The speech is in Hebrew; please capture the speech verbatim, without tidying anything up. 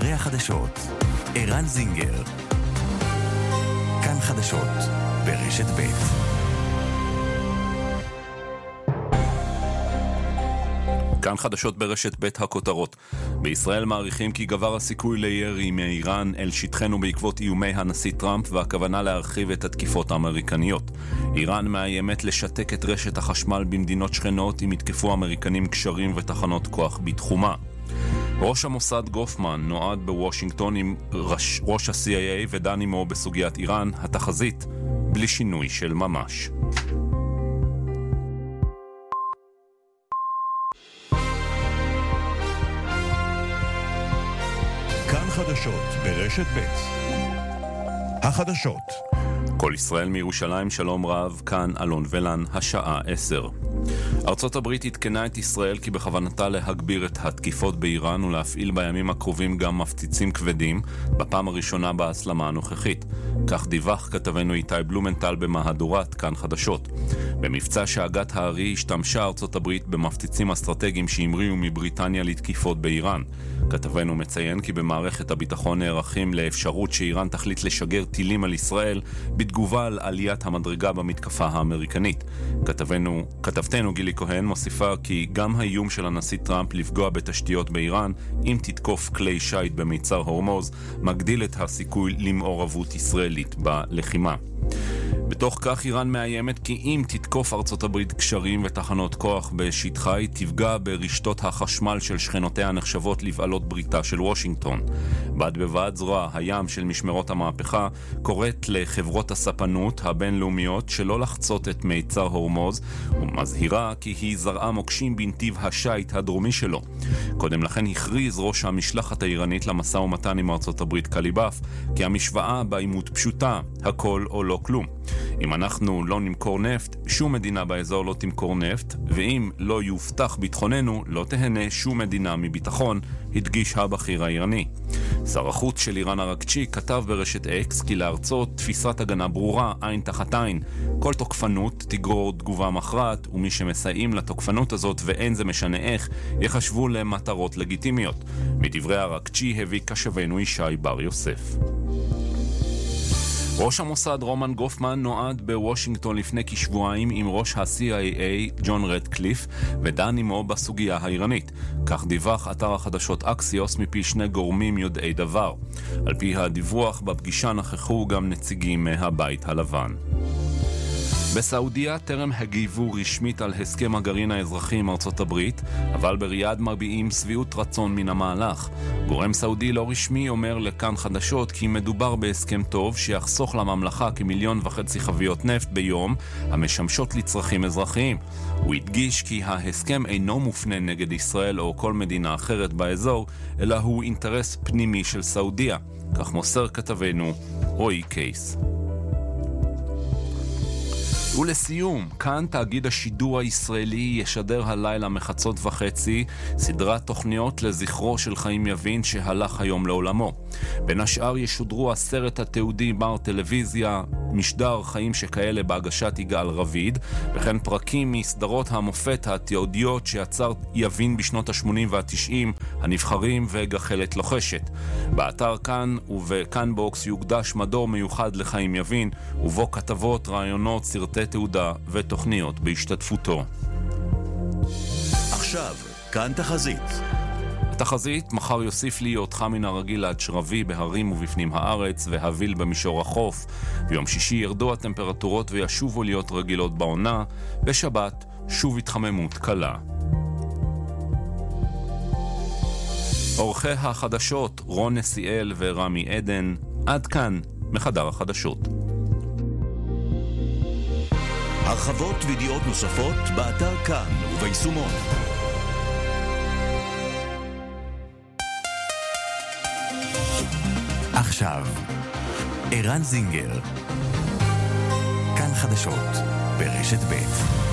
אחרי החדשות, ערן זינגר. כאן חדשות ברשת ב'. כאן חדשות ברשת ב' הכותרות. בישראל מעריכים כי גבר הסיכוי לירי מאיראן אל שטחנו בעקבות איומי הנשיא טראמפ והכוונה להרחיב את התקיפות האמריקניות. איראן מאיימת לשתק את רשת החשמל במדינות שכנות אם יתקפו אמריקנים קשרים ותחנות כוח בתחומה. ראש המוסד גופמן נועד בוושינגטון עם ראש, ראש ה-סי איי איי ודן עמו בסוגיית איראן, התחזית בלי שינוי של ממש. כאן חדשות ברשת ב'. החדשות. כל ישראל מירושלים, שלום רב, כאן אלון ולן, השעה עשר. ארצות הברית התקנה את ישראל כי בכוונתה להגביר את התקיפות באיראן ולהפעיל בימים הקרובים גם מפציצים כבדים, בפעם הראשונה בהסלמה הנוכחית. כך דיווח כתבנו איתי בלומנטל במהדורת כאן חדשות. במבצע שהגת הארי השתמשה ארצות הברית במפציצים אסטרטגיים שהמריאו מבריטניה לתקיפות באיראן. כתבנו מציין כי במערכת הביטחון נערכים לאפשרות שאיראן תחליט לשגר טילים על ישראל בתגובה על עליית המדרגה במתקפה האמריקנית. כתבנו, כתבתנו גילי כהן מוסיפה כי גם האיום של הנשיא טראמפ לפגוע בתשתיות באיראן אם תתקוף כלי שייט במיצר הורמוז מגדיל את הסיכוי למעורבות ישראלית בלחימה. בתוך כך איראן מאיימת כי אם תתקוף ארצות הברית קשרים ותחנות כוח בשטחה היא תפגע ברשתות החשמל של שכנותיה הנחשבות לבעלות בריתה של וושינגטון. בד בבד זרוע הים של משמרות המהפכה קוראת לחברות הספנות הבינלאומיות שלא לחצות את מיצר הורמוז ומזהירה כי היא זרעה מוקשים בנתיב השייט הדרומי שלו. קודם לכן הכריז ראש המשלחת האיראנית למשא ומתן עם ארצות הברית קליבאף כי המשוואה בעימות פשוטה, הכל או לא כלום. אם אנחנו לא נמכור נפט, שום מדינה באזור לא תמכור נפט, ואם לא יובטח ביטחוננו, לא תהנה שום מדינה מביטחון, הדגיש הבכיר האיראני. שר החוץ של איראן ארקצ'י כתב ברשת אקס כי לארצות תפיסת הגנה ברורה, עין תחת עין. כל תוקפנות תגרור תגובה מכרעת, ומי שמסייעים לתוקפנות הזאת ואין זה משנה איך, יחשבו למטרות לגיטימיות. מדברי ארקצ'י הביא קשבנו ישי בר יוסף. ראש המוסד רומן גופמן נועד בוושינגטון לפני כשבועיים עם ראש ה-סי איי איי ג'ון רדקליף ודן עמו בסוגיה האיראנית. כך דיווח אתר החדשות אקסיוס מפי שני גורמים יודעי דבר. על פי הדיווח בפגישה נכחו גם נציגים מהבית הלבן. בסעודיה טרם הגיבו רשמית על הסכם הגרעין האזרחי עם ארצות הברית, אבל בריאד מביעים שביעות רצון מן המהלך. גורם סעודי לא רשמי אומר לכאן חדשות כי מדובר בהסכם טוב שיחסוך לממלכה כמיליון וחצי חביות נפט ביום המשמשות לצרכים אזרחיים. הוא הדגיש כי ההסכם אינו מופנה נגד ישראל או כל מדינה אחרת באזור, אלא הוא אינטרס פנימי של סעודיה. כך מוסר כתבנו רועי קייס. ולסיום, כאן תאגיד השידור הישראלי ישדר הלילה מחצות וחצי סדרת תוכניות לזכרו של חיים יבין שהלך היום לעולמו. בין השאר ישודרו הסרט התיעודי בר טלוויזיה, משדר חיים שכאלה בהגשת יגאל רביד, וכן פרקים מסדרות המופת התיעודיות שיצר יבין בשנות ה-שמונים וה-תשעים, הנבחרים וגחלת לוחשת. באתר כאן ובכאן בוקס יוקדש מדור מיוחד לחיים יבין, ובו כתבות, רעיונות, סרטי תעודה ותוכניות בהשתתפותו. עכשיו, כאן תחזית. התחזית, מחר יוסיף להיות חם מן הרגיל עד שרבי בהרים ובפנים הארץ והביל במישור החוף. ביום שישי ירדו הטמפרטורות וישובו להיות רגילות בעונה. בשבת שוב התחממות קלה. עורכי החדשות רון נסיאל ורמי עדן. עד כאן מחדר החדשות. הרחבות וידיעות נוספות באתר כאן וביישומון. עכשיו, ערן זינגר. כאן חדשות ברשת ב'.